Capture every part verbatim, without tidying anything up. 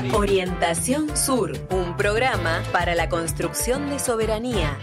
territorio. Orientación Sur, un programa para la construcción de soberanía.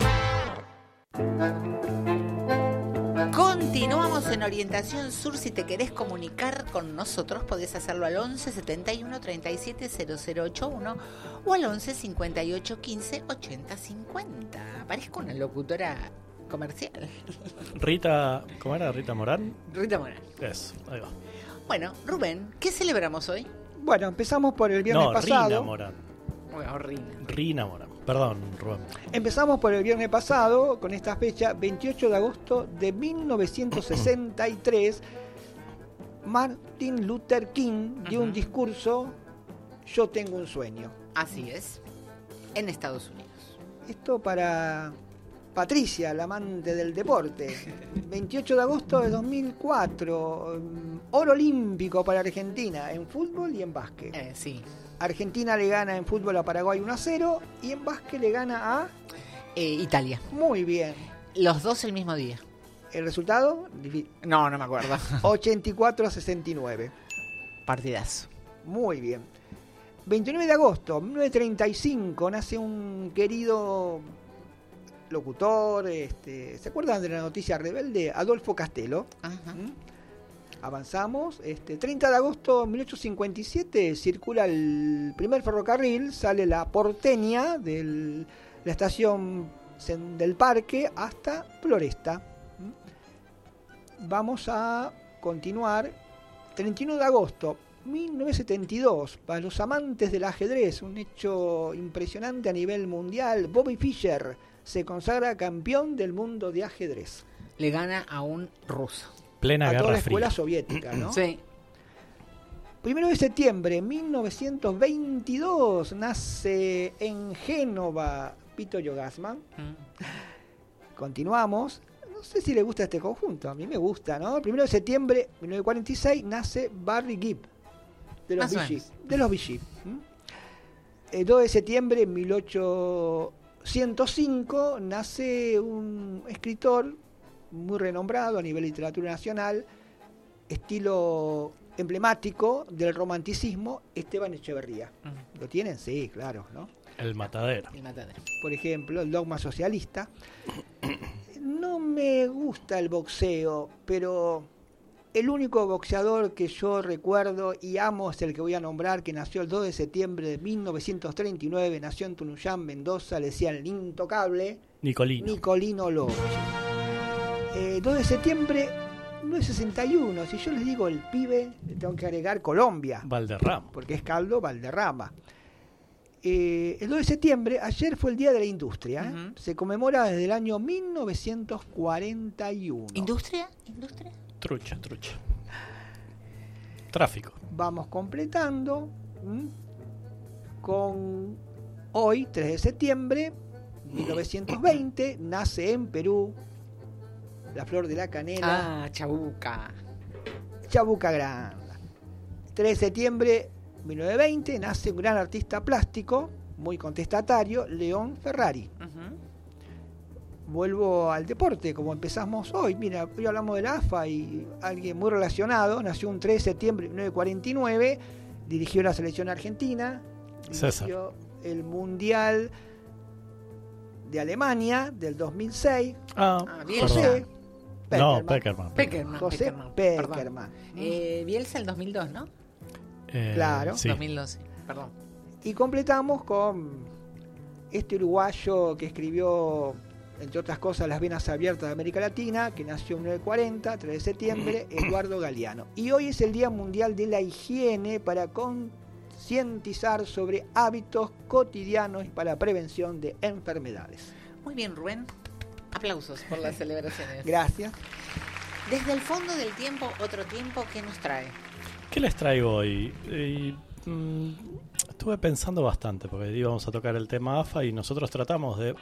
Continuamos en Orientación Sur. Si te querés comunicar con nosotros, podés hacerlo al once setenta y uno treinta y siete cero cero ochenta y uno o al once cincuenta y ocho quince ochenta cincuenta. Parezco una locutora comercial. Rita, ¿cómo era? ¿Rita Morán? Rita Morán. Eso, ahí va. Bueno, Rubén, ¿qué celebramos hoy? Bueno, empezamos por el viernes no, pasado. Rina Morán. Bueno, Rina. Rina Morán. Perdón, Rubén. Empezamos por el viernes pasado, con esta fecha, veintiocho de agosto de mil novecientos sesenta y tres. Martin Luther King dio uh-huh. un discurso, Yo tengo un sueño. Así es, en Estados Unidos. Esto para Patricia, la amante del deporte. veintiocho de agosto de dos mil cuatro, oro olímpico para Argentina en fútbol y en básquet. Eh, sí. Argentina le gana en fútbol a Paraguay uno a cero y en básquet le gana a... Eh, Italia. Muy bien. Los dos el mismo día. ¿El resultado? No, no me acuerdo. ochenta y cuatro a sesenta y nueve. Partidazo. Muy bien. veintinueve de agosto de mil novecientos treinta y cinco nace un querido locutor, este, ¿se acuerdan de la noticia rebelde? Adolfo Castello. Ajá. ¿Mm? Avanzamos. Este, treinta de agosto de mil ochocientos cincuenta y siete circula el primer ferrocarril, sale la Porteña de la estación del Parque hasta Floresta. Vamos a continuar. treinta y uno de agosto de mil novecientos setenta y dos, para los amantes del ajedrez, un hecho impresionante a nivel mundial. Bobby Fischer se consagra campeón del mundo de ajedrez. Le gana a un ruso. Plena a Guerra toda la Fría. escuela soviética, ¿no? Sí. Primero de septiembre de mil novecientos veintidós nace en Génova Vittorio Gassman. Mm. Continuamos. No sé si le gusta este conjunto, a mí me gusta, ¿no? Primero de septiembre de mil novecientos cuarenta y seis nace Barry Gibb, de los Bee Gees. De los Bee Gees. ¿Mm? El dos de septiembre de mil ochocientos cinco nace un escritor muy renombrado a nivel literatura nacional, estilo emblemático del romanticismo, Esteban Echeverría. Uh-huh. ¿Lo tienen? Sí, claro, ¿no? El Matadero. El Matadero. Por ejemplo, el Dogma Socialista. No me gusta el boxeo, pero el único boxeador que yo recuerdo y amo es el que voy a nombrar, que nació el dos de septiembre de mil novecientos treinta y nueve, nació en Tunuyán, Mendoza, le decían el intocable. Nicolino. Nicolino López. Eh, dos de septiembre de mil novecientos sesenta y uno, si yo les digo el pibe, le tengo que agregar Colombia. Valderrama. Porque es Caldo Valderrama. Eh, el dos de septiembre, ayer fue el Día de la Industria. ¿eh? Uh-huh. Se conmemora desde el año mil novecientos cuarenta y uno. ¿Industria? ¿Industria? Trucha, trucha. Tráfico. Vamos completando ¿m? con hoy, tres de septiembre de mil novecientos veinte, nace en Perú la flor de la canela. Ah, Chabuca. Chabuca Granda. tres de septiembre de mil novecientos veinte nace un gran artista plástico, muy contestatario, León Ferrari. Uh-huh. Vuelvo al deporte, como empezamos hoy. Mira, hoy hablamos de la A F A y alguien muy relacionado, nació un tres de septiembre de mil novecientos cuarenta y nueve, dirigió la selección argentina, César. Dirigió el Mundial de Alemania del dos mil seis. Ah, ah José Peckerman. No, Peckerman. Peckerman. José Peckerman. Peckerman. Eh, Bielsa el dos mil dos, ¿no? Eh, claro. Sí. dos mil doce, perdón. Y completamos con este uruguayo que escribió, entre otras cosas, Las Venas Abiertas de América Latina, que nació en mil novecientos cuarenta, tres de septiembre, Eduardo Galeano. Y hoy es el Día Mundial de la Higiene para concientizar sobre hábitos cotidianos y para la prevención de enfermedades. Muy bien, Rubén. Aplausos por las celebraciones. Gracias. Desde el fondo del tiempo, otro tiempo, ¿qué nos trae? ¿Qué les traigo hoy? Y, mm, estuve pensando bastante, porque íbamos a tocar el tema A F A y nosotros tratamos de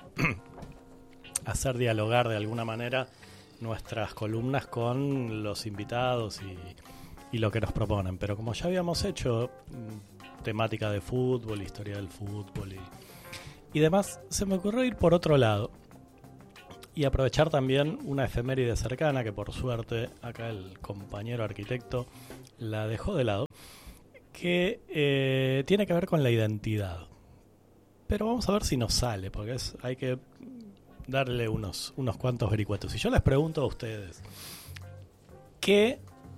hacer dialogar de alguna manera nuestras columnas con los invitados y, y lo que nos proponen. Pero como ya habíamos hecho mm, temática de fútbol, historia del fútbol y, y demás, se me ocurrió ir por otro lado y aprovechar también una efeméride cercana que por suerte acá el compañero arquitecto la dejó de lado, que eh, tiene que ver con la identidad. Pero vamos a ver si nos sale, porque es, hay que darle unos, unos cuantos vericuetos. Y yo les pregunto a ustedes, ¿qué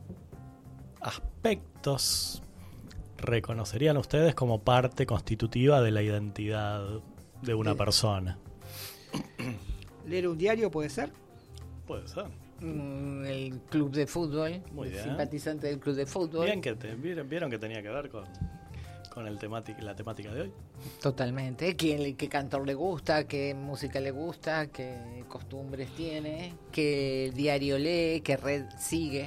aspectos reconocerían ustedes como parte constitutiva de la identidad de una Bien. persona? ¿Leer un diario puede ser? Puede ser. Mm, El club de fútbol, Muy bien. simpatizante del club de fútbol. Bien que te, vieron, vieron que tenía que ver con, con el temática, la temática de hoy. Totalmente. ¿Qué, qué cantor le gusta? ¿Qué música le gusta? ¿Qué costumbres tiene? ¿Qué diario lee? ¿Qué red sigue?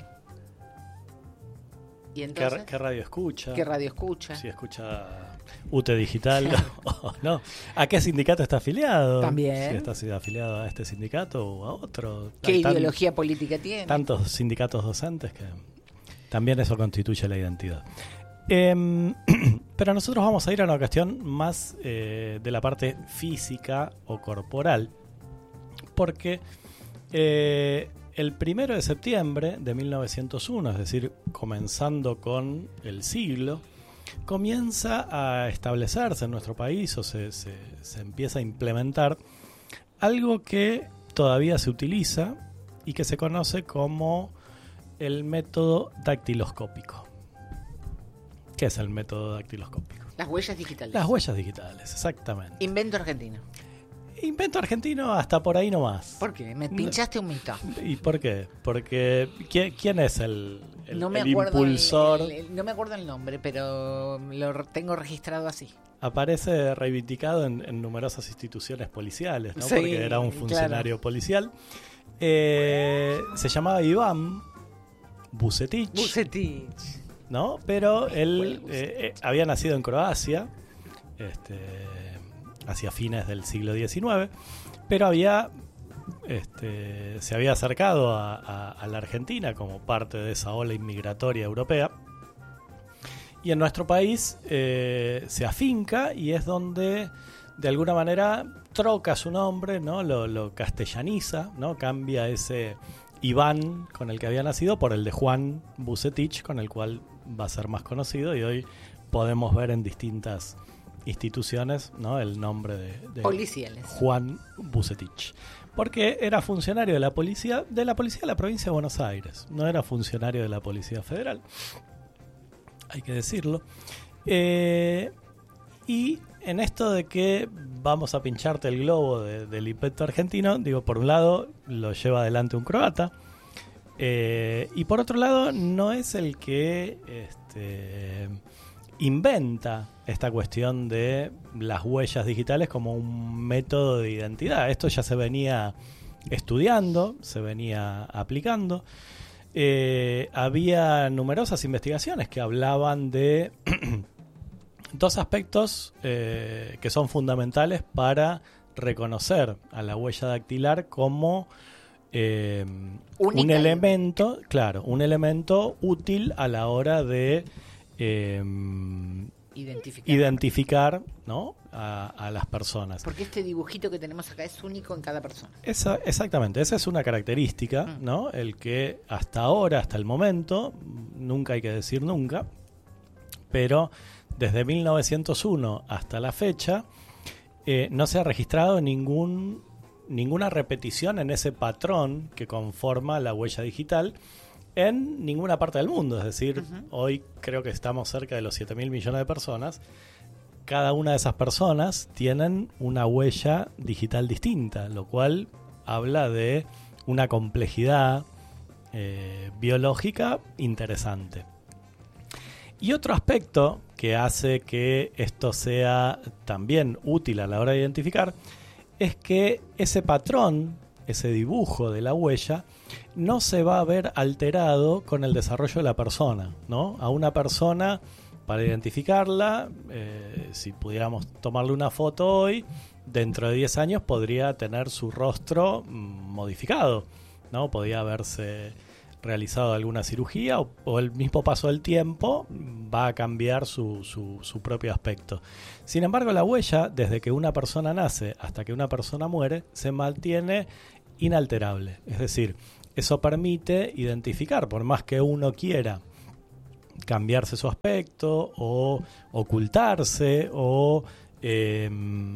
Y entonces, ¿Qué, qué radio escucha? ¿qué radio escucha? Si escucha U T E Digital o no. ¿A qué sindicato está afiliado? También. Si está afiliado a este sindicato o a otro. ¿Qué Hay tan- ideología política tiene? Tantos sindicatos docentes que también eso constituye la identidad. Eh, pero nosotros vamos a ir a una cuestión más eh, de la parte física o corporal, porque eh, el primero de septiembre de mil novecientos uno, es decir, comenzando con el siglo, comienza a establecerse en nuestro país o se, se, se empieza a implementar algo que todavía se utiliza y que se conoce como el método dactiloscópico. ¿Qué es el método dactiloscópico? Las huellas digitales. Las huellas digitales, exactamente. Invento argentino. Invento argentino hasta por ahí nomás. ¿Por qué? Me pinchaste un mito. ¿Y por qué? Porque ¿quién, quién es el, el, no me el acuerdo impulsor? el- el- no me acuerdo el nombre, pero lo re- tengo registrado así. Aparece reivindicado en, en numerosas instituciones policiales, ¿no? Sí, Porque era un funcionario policial. Eh, se llamaba Iván Vucetich, Vucetich. ¿no? Pero Escuela él Vucetich. eh, eh, había nacido en Croacia, este, hacia fines del siglo diecinueve, pero había este, se había acercado a, a, a la Argentina como parte de esa ola inmigratoria europea. Y en nuestro país eh, se afinca y es donde de alguna manera troca su nombre, ¿no? Lo, lo castellaniza, ¿no? Cambia ese Iván con el que había nacido por el de Juan Vucetich, con el cual va a ser más conocido, y hoy podemos ver en distintas instituciones, ¿no? El nombre de, de Policiales. Juan Vucetich. Porque era funcionario de la policía, de la policía de la provincia de Buenos Aires, no era funcionario de la Policía Federal. Hay que decirlo. Eh, y en esto de que vamos a pincharte el globo de, del invento argentino, digo, por un lado lo lleva adelante un croata, eh, y por otro lado no es el que este, inventa esta cuestión de las huellas digitales como un método de identidad. Esto ya se venía estudiando, se venía aplicando. Eh, había numerosas investigaciones que hablaban de dos aspectos eh, que son fundamentales para reconocer a la huella dactilar como eh, un elemento, claro, un elemento útil a la hora de eh, Identificar. identificar, ¿no? a, a las personas. Porque este dibujito que tenemos acá es único en cada persona. Esa, exactamente, esa es una característica, Mm. ¿no? El que hasta ahora, hasta el momento, nunca hay que decir nunca, pero desde mil novecientos uno hasta la fecha eh, no se ha registrado ningún ninguna repetición en ese patrón que conforma la huella digital en ninguna parte del mundo. Es decir, Ujú. hoy creo que estamos cerca de los siete mil millones de personas. Cada una de esas personas tienen una huella digital distinta, lo cual habla de una complejidad eh, biológica interesante. Y otro aspecto que hace que esto sea también útil a la hora de identificar es que ese patrón, ese dibujo de la huella, no se va a ver alterado con el desarrollo de la persona, ¿no? A una persona, para identificarla, eh, si pudiéramos tomarle una foto hoy, dentro de diez años podría tener su rostro mm, modificado, ¿no? Podría haberse realizado alguna cirugía o, o el mismo paso del tiempo va a cambiar su, su, su propio aspecto. Sin embargo, la huella, desde que una persona nace hasta que una persona muere, se mantiene inalterable. Es decir, eso permite identificar, por más que uno quiera cambiarse su aspecto o ocultarse o eh,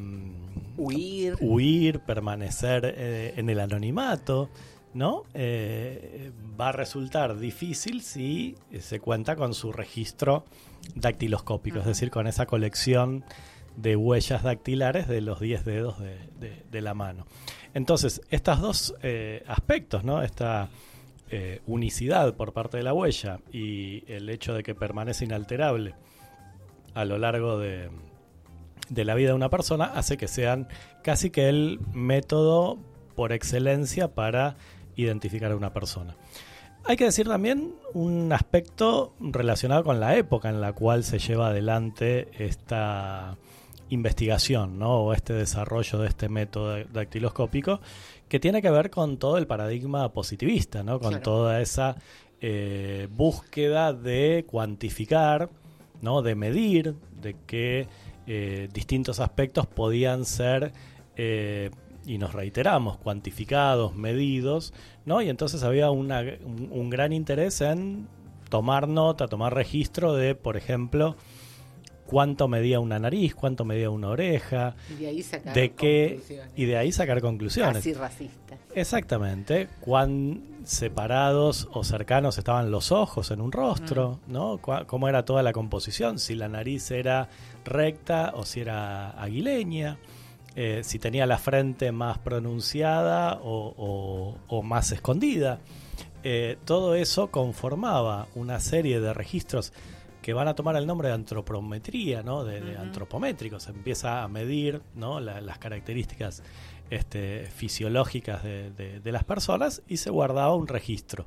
huir, huir, permanecer eh, en el anonimato, ¿no? Eh, va a resultar difícil si se cuenta con su registro dactiloscópico, uh-huh. es decir, con esa colección de huellas dactilares de los diez dedos de, de, de la mano. Entonces, estos dos eh, aspectos, ¿no? Esta eh, unicidad por parte de la huella y el hecho de que permanece inalterable a lo largo de, de la vida de una persona, hace que sean casi que el método por excelencia para identificar a una persona. Hay que decir también un aspecto relacionado con la época en la cual se lleva adelante esta investigación, ¿no? O este desarrollo de este método dactiloscópico, que tiene que ver con todo el paradigma positivista, ¿no? Con claro. toda esa eh, búsqueda de cuantificar, ¿no? De medir, de que eh, distintos aspectos podían ser eh, y nos reiteramos, cuantificados, medidos, ¿no? Y entonces había una, un, un gran interés en tomar nota, tomar registro de, por ejemplo, cuánto medía una nariz, cuánto medía una oreja, y de ahí sacar de qué, conclusiones. Y de ahí sacar conclusiones. Casi racistas. Exactamente, cuán separados o cercanos estaban los ojos en un rostro, mm. ¿no? Cu- cómo era toda la composición, si la nariz era recta o si era aguileña. Eh, si tenía la frente más pronunciada o, o, o más escondida. Eh, todo eso conformaba una serie de registros que van a tomar el nombre de antropometría, ¿no? de, de uh-huh. antropométricos. Se empieza a medir, ¿no? la, las características este, fisiológicas de, de, de las personas y se guardaba un registro.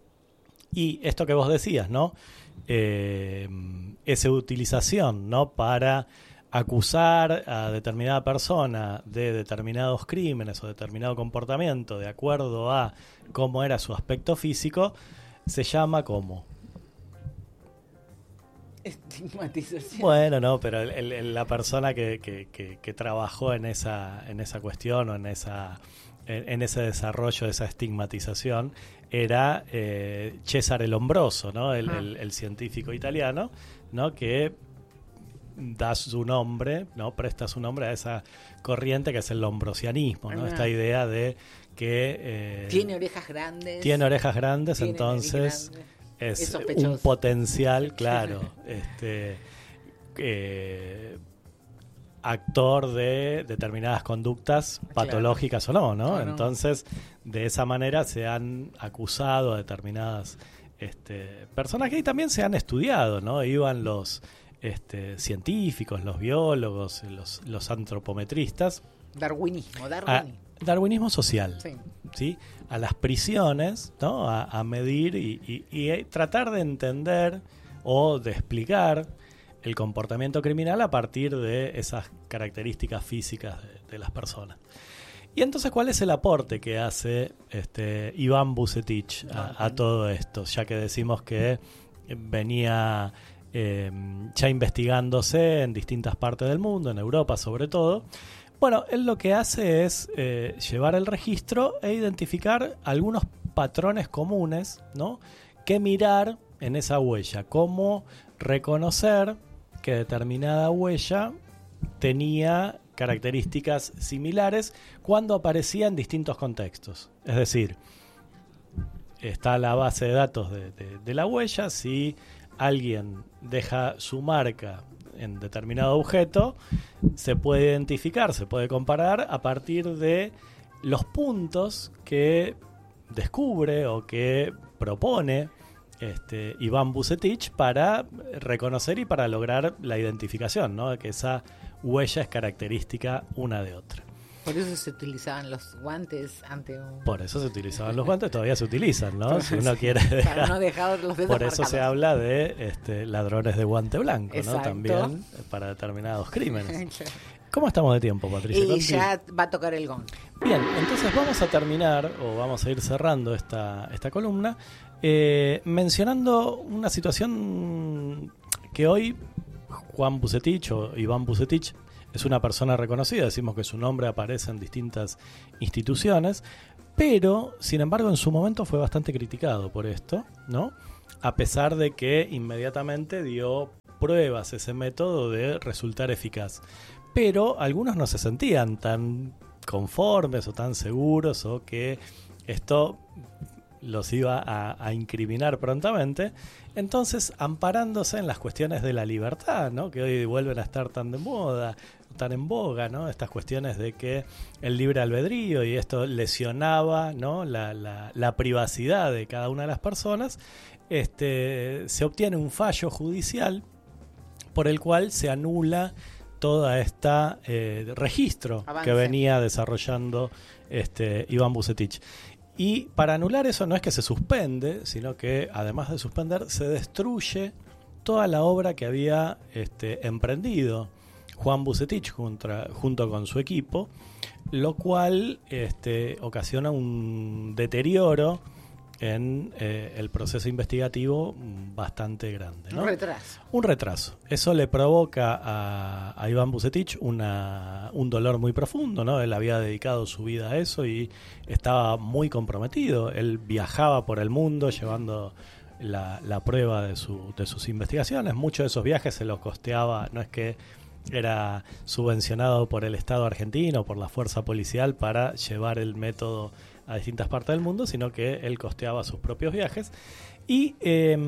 Y esto que vos decías, ¿no? Eh, esa utilización, ¿no? Para acusar a determinada persona de determinados crímenes o determinado comportamiento de acuerdo a cómo era su aspecto físico, se llama ¿cómo? Estigmatización. Bueno, no, pero el, el, la persona que, que, que, que trabajó en esa, en esa cuestión o en esa en, en ese desarrollo de esa estigmatización era eh, Cesare Lombroso, ¿no? El, ah. el, el científico italiano, ¿no? Que da su nombre, ¿no? Presta su nombre a esa corriente que es el lombrosianismo, ¿no? Ah. Esta idea de que eh, tiene orejas grandes. Tiene orejas grandes, tiene entonces grandes. Es, es un potencial, claro, este eh, actor de determinadas conductas patológicas claro. o no, ¿no? Claro. Entonces, de esa manera se han acusado a determinadas este, personas que ahí también se han estudiado, ¿no? Iban los Este, científicos, los biólogos, los, los antropometristas. Darwinismo, darwinismo. A, darwinismo social, sí. ¿sí? A las prisiones, ¿no? A, a medir y, y, y tratar de entender o de explicar el comportamiento criminal a partir de esas características físicas de, de las personas. Y entonces, ¿cuál es el aporte que hace este, Iván Vucetich a, a todo esto? Ya que decimos que venía Eh, ya investigándose en distintas partes del mundo, en Europa sobre todo. Bueno, él lo que hace es eh, llevar el registro e identificar algunos patrones comunes, ¿no? Que mirar en esa huella, cómo reconocer que determinada huella tenía características similares cuando aparecía en distintos contextos. Es decir, está la base de datos de, de, de la huella, si alguien deja su marca en determinado objeto, se puede identificar, se puede comparar a partir de los puntos que descubre o que propone este, Iván Vucetich para reconocer y para lograr la identificación, ¿no? Que esa huella es característica una de otra. Por eso se utilizaban los guantes ante un... Por eso se utilizaban los guantes, todavía se utilizan, ¿no? Si uno quiere dejar... Para no dejar los dedos Por eso marcados. se habla de este, ladrones de guante blanco, Exacto. ¿no? También para determinados crímenes. ¿Cómo estamos de tiempo, Patricia? Y ya va a tocar el gong. Bien, entonces vamos a terminar, o vamos a ir cerrando esta, esta columna, eh, mencionando una situación que hoy Juan Vucetich o Iván Vucetich es una persona reconocida, decimos que su nombre aparece en distintas instituciones, pero, sin embargo, en su momento fue bastante criticado por esto, ¿no? a pesar de que inmediatamente dio pruebas ese método de resultar eficaz. Pero algunos no se sentían tan conformes o tan seguros, o que esto los iba a, a incriminar prontamente. Entonces, amparándose en las cuestiones de la libertad, ¿no?, que hoy vuelven a estar tan de moda, tan en boga, ¿no?, estas cuestiones de que el libre albedrío y esto lesionaba, ¿no?, la, la, la privacidad de cada una de las personas, este, se obtiene un fallo judicial por el cual se anula toda esta eh, registro Avance. que venía desarrollando este, Iván Vucetich. Y para anular eso no es que se suspende, sino que además de suspender se destruye toda la obra que había este, emprendido Juan Vucetich junto, junto con su equipo, lo cual este, ocasiona un deterioro en eh, el proceso investigativo bastante grande, ¿no? Un retraso. Un retraso. Eso le provoca a, a Iván Vucetich una, un dolor muy profundo, ¿no? Él había dedicado su vida a eso y estaba muy comprometido. Él viajaba por el mundo llevando la, la prueba de, su, de sus investigaciones. Muchos de esos viajes se los costeaba, no es que era subvencionado por el Estado argentino, por la fuerza policial para llevar el método a distintas partes del mundo, sino que él costeaba sus propios viajes. Y eh,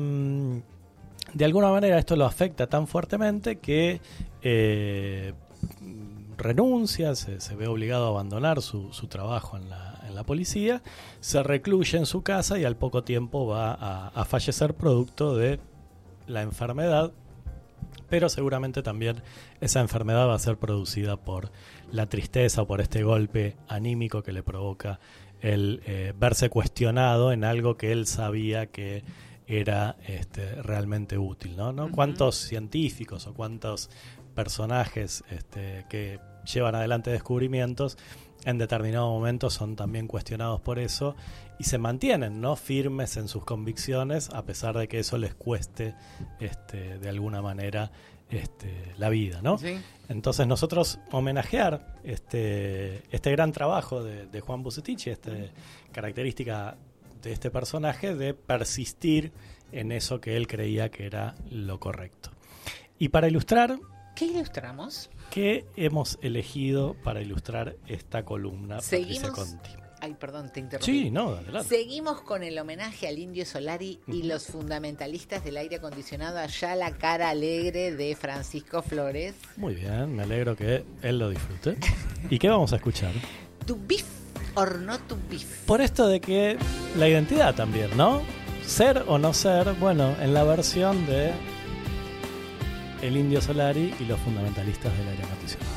de alguna manera esto lo afecta tan fuertemente que eh, renuncia, se, se ve obligado a abandonar su, su trabajo en la, en la policía, se recluye en su casa y al poco tiempo va a, a fallecer producto de la enfermedad, pero seguramente también esa enfermedad va a ser producida por la tristeza o por este golpe anímico que le provoca el eh, verse cuestionado en algo que él sabía que era este, realmente útil, ¿no? ¿No? Uh-huh. ¿Cuántos científicos o cuántos personajes este, que llevan adelante descubrimientos en determinado momento son también cuestionados por eso y se mantienen, ¿no?, firmes en sus convicciones a pesar de que eso les cueste este, de alguna manera este, la vida, ¿no? Sí. Entonces nosotros homenajear este, este gran trabajo de, de Juan Vucetich, esta característica de este personaje de persistir en eso que él creía que era lo correcto. Y para ilustrar... ¿Qué ilustramos? ¿Qué hemos elegido para ilustrar esta columna, Seguimos... Patricia Conti? Ay, perdón, te interrumpí. Sí, no, adelante. Seguimos con el homenaje al Indio Solari y los fundamentalistas del aire acondicionado, allá la cara alegre de Francisco Flores. Muy bien, me alegro que él lo disfrute. ¿Y qué vamos a escuchar? To beef or not to beef. Por esto de que la identidad también, ¿no? Ser o no ser, bueno, en la versión de el Indio Solari y los fundamentalistas del aire acondicionado.